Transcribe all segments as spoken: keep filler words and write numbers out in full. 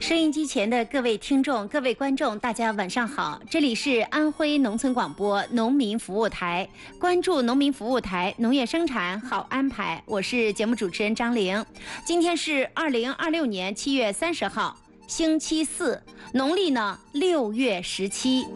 收音机前的各位听众、各位观众，大家晚上好！这里是安徽农村广播农民服务台，关注农民服务台，农业生产好安排。我是节目主持人张玲。今天是二零二六年七月三十号，星期四，农历呢六月十七，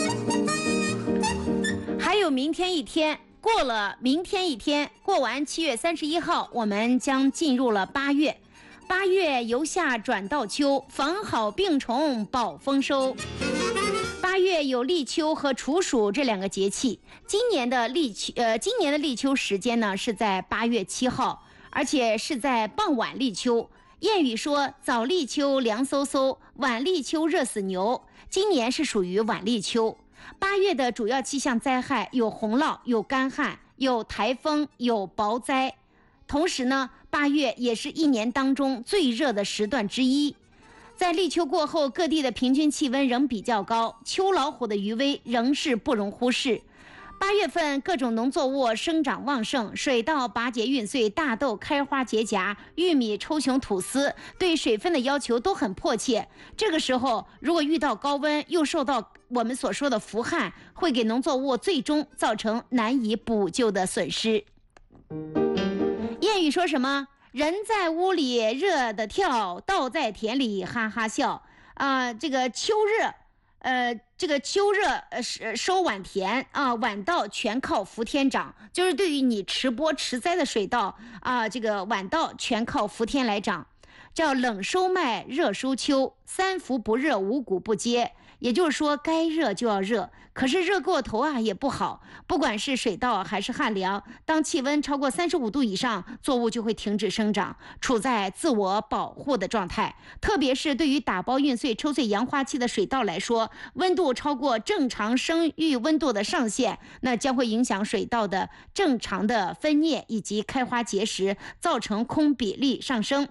还有明天一天。过了明天一天，过完七月三十一号，我们将进入了八月。八月由夏转到秋，防好病虫保丰收。八月有立秋和处暑这两个节气。今年的立秋，呃，今年的立秋时间呢是在八月七号，而且是在傍晚立秋。谚语说早立秋凉飕飕，晚立秋热死牛。今年是属于晚立秋。八月的主要气象灾害有洪涝、有干旱、有台风、有雹灾。同时呢，八月也是一年当中最热的时段之一。在立秋过后，各地的平均气温仍比较高，秋老虎的余威仍是不容忽视。八月份各种农作物生长旺盛，水稻拔节运穗，大豆开花结荚，玉米抽雄吐丝，对水分的要求都很迫切。这个时候如果遇到高温，又受到我们所说的伏旱，会给农作物最终造成难以补救的损失。谚语说什么？人在屋里热得跳，稻在田里哈哈笑。啊、呃，这个秋热，呃，这个秋热呃收晚田啊，晚稻全靠伏天长。就是对于你迟播迟栽的水稻啊、呃，这个晚稻全靠伏天来长。叫冷收麦，热收秋，三伏不热，五谷不接。也就是说，该热就要热，可是热过头啊也不好。不管是水稻还是旱粮，当气温超过三十五度以上，作物就会停止生长，处在自我保护的状态。特别是对于打苞运穗、抽穗扬花期的水稻来说，温度超过正常生育温度的上限，那将会影响水稻的正常的分蘖以及开花结实，造成空比例上升。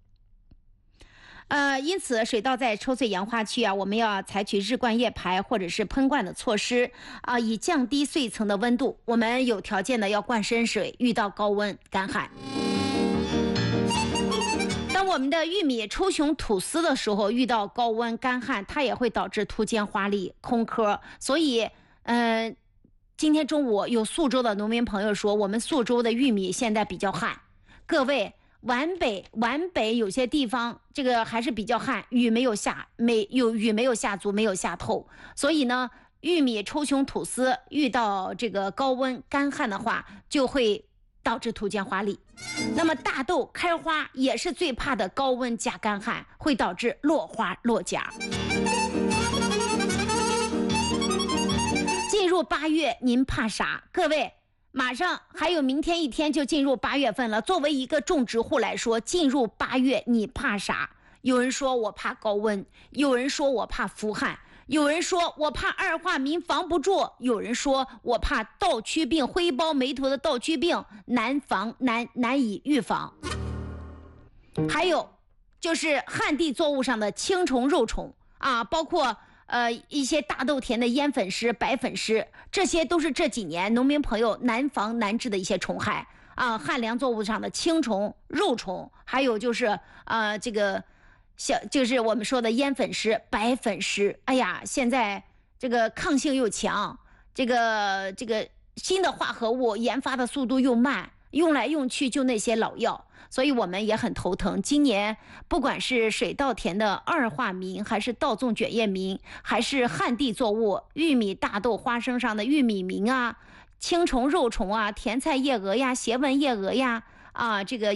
呃，因此水稻在抽穗扬花期啊，我们要采取日灌叶排或者是喷灌的措施啊、呃，以降低穗层的温度。我们有条件的要灌深水，遇到高温干旱。当我们的玉米抽雄吐丝的时候，遇到高温干旱，它也会导致突尖花粒、空壳。所以，嗯、呃，今天中午有宿州的农民朋友说，我们宿州的玉米现在比较旱。各位。皖北皖北有些地方这个还是比较旱，雨没有下没有雨没有下足，没有下透，所以呢玉米抽雄吐丝遇到这个高温干旱的话，就会导致突尖花粒。那么大豆开花也是最怕的高温加干旱，会导致落花落荚。进入八月您怕啥？各位，马上还有明天一天就进入八月份了。作为一个种植户来说，进入八月你怕啥？有人说我怕高温，有人说我怕伏旱，有人说我怕二化民防不住，有人说我怕稻曲病，灰包霉头的稻曲病难防难难以预防。还有就是旱地作物上的青虫肉虫啊，包括呃，一些大豆田的烟粉虱、白粉虱，这些都是这几年农民朋友难防难治的一些虫害啊。旱粮作物上的青虫、肉虫，还有就是呃，这个小就是我们说的烟粉虱、白粉虱。哎呀，现在这个抗性又强，这个这个新的化合物研发的速度又慢，用来用去就那些老药。所以我们也很头疼。今年不管是水稻田的二化民，还是稻种卷叶民，还是旱地作物玉米、大豆、花生上的玉米民啊、青虫、肉虫啊、甜菜叶蛾呀、斜纹叶蛾呀啊，这个